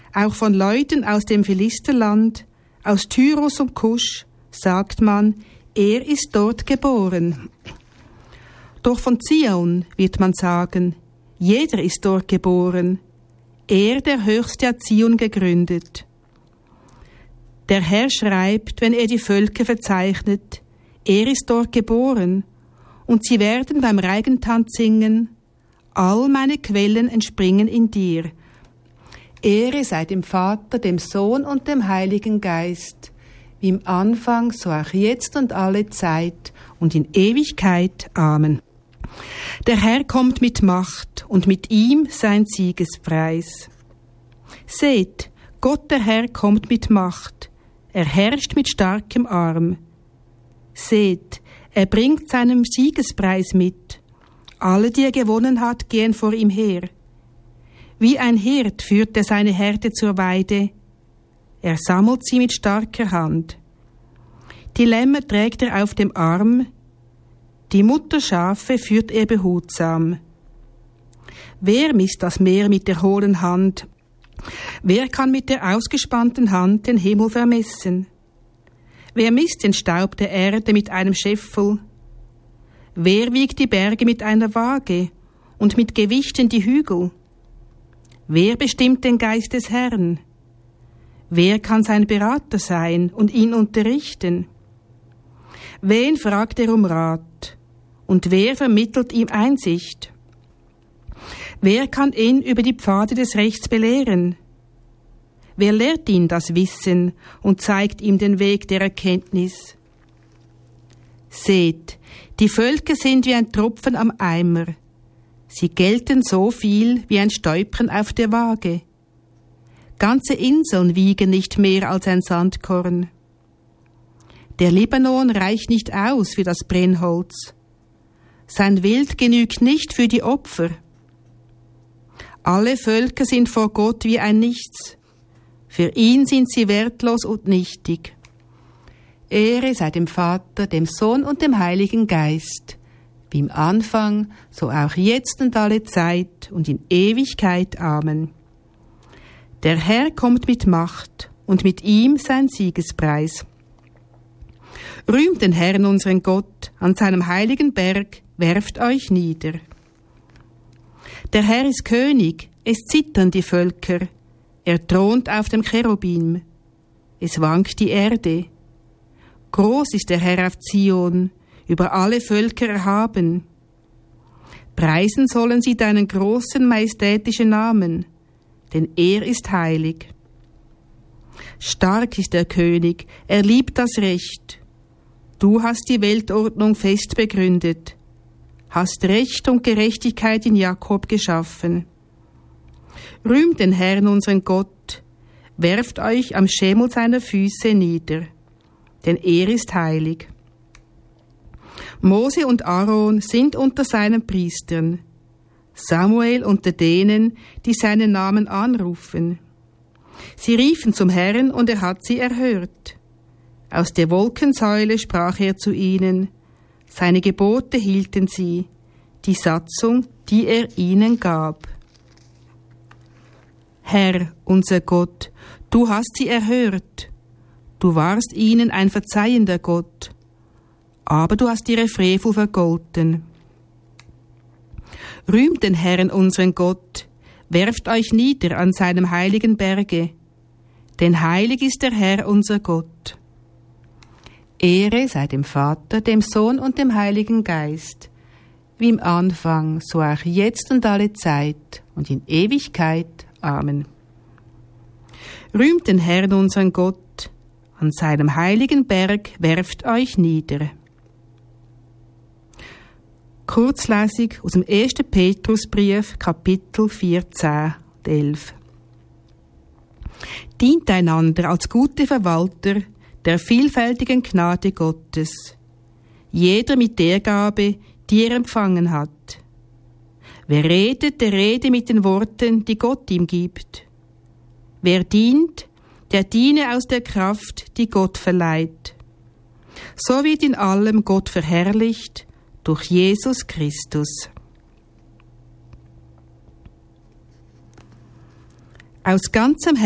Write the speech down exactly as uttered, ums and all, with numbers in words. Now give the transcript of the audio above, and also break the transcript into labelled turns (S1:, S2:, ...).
S1: auch von Leuten aus dem Philisterland, aus Tyrus und Kusch, sagt man, er ist dort geboren. Doch von Zion wird man sagen, jeder ist dort geboren, er, der Höchste, hat Zion gegründet. Der Herr schreibt, wenn er die Völker verzeichnet, er ist dort geboren, und sie werden beim Reigentanz singen, all meine Quellen entspringen in dir. Ehre sei dem Vater, dem Sohn und dem Heiligen Geist, wie im Anfang, so auch jetzt und alle Zeit und in Ewigkeit. Amen. Der Herr kommt mit Macht und mit ihm sein Siegespreis. Seht, Gott der Herr kommt mit Macht, er herrscht mit starkem Arm. Seht, er bringt seinen Siegespreis mit. Alle, die er gewonnen hat, gehen vor ihm her. Wie ein Hirt führt er seine Herde zur Weide. Er sammelt sie mit starker Hand. Die Lämmer trägt er auf dem Arm, die Mutterschafe führt er behutsam. Wer misst das Meer mit der hohlen Hand? Wer kann mit der ausgespannten Hand den Himmel vermessen? Wer misst den Staub der Erde mit einem Scheffel? Wer wiegt die Berge mit einer Waage und mit Gewichten die Hügel? Wer bestimmt den Geist des Herrn? Wer kann sein Berater sein und ihn unterrichten? Wen fragt er um Rat? Und wer vermittelt ihm Einsicht? Wer kann ihn über die Pfade des Rechts belehren? Wer lehrt ihn das Wissen und zeigt ihm den Weg der Erkenntnis? Seht, die Völker sind wie ein Tropfen am Eimer. Sie gelten so viel wie ein Stäubchen auf der Waage. Ganze Inseln wiegen nicht mehr als ein Sandkorn. Der Libanon reicht nicht aus für das Brennholz. Sein Wild genügt nicht für die Opfer. Alle Völker sind vor Gott wie ein Nichts. Für ihn sind sie wertlos und nichtig. Ehre sei dem Vater, dem Sohn und dem Heiligen Geist, wie im Anfang, so auch jetzt und alle Zeit und in Ewigkeit. Amen. Der Herr kommt mit Macht und mit ihm sein Siegespreis. Rühmt den Herrn, unseren Gott, an seinem heiligen Berg, werft euch nieder. Der Herr ist König, es zittern die Völker, er thront auf dem Cherubim, es wankt die Erde. Groß ist der Herr auf Zion, über alle Völker erhaben. Preisen sollen sie deinen großen, majestätischen Namen, denn er ist heilig. Stark ist der König, er liebt das Recht. Du hast die Weltordnung fest begründet, hast Recht und Gerechtigkeit in Jakob geschaffen. Rühmt den Herrn, unseren Gott, werft euch am Schemel seiner Füße nieder, denn er ist heilig. Mose und Aaron sind unter seinen Priestern, Samuel unter denen, die seinen Namen anrufen. Sie riefen zum Herrn, und er hat sie erhört. Aus der Wolkensäule sprach er zu ihnen, seine Gebote hielten sie, die Satzung, die er ihnen gab. Herr, unser Gott, du hast sie erhört. Du warst ihnen ein verzeihender Gott, aber du hast ihre Frevel vergolten. Rühmt den Herrn, unseren Gott, werft euch nieder an seinem heiligen Berge, denn heilig ist der Herr, unser Gott. Ehre sei dem Vater, dem Sohn und dem Heiligen Geist, wie im Anfang, so auch jetzt und alle Zeit und in Ewigkeit. Amen. Rühmt den Herrn, unseren Gott, an seinem heiligen Berg werft euch nieder. Kurzlesung aus dem ersten Petrusbrief, Kapitel vierzehn, elf. Dient einander als gute Verwalter der vielfältigen Gnade Gottes, jeder mit der Gabe, die er empfangen hat. Wer redet, der rede mit den Worten, die Gott ihm gibt. Wer dient, der diene aus der Kraft, die Gott verleiht. So wird in allem Gott verherrlicht durch Jesus Christus. Aus ganzem